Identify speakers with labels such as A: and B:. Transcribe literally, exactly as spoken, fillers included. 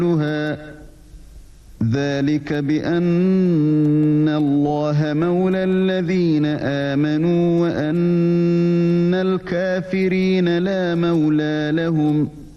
A: ذلك بأن الله مولى الذين آمنوا وأن الكافرين لا مولى لهم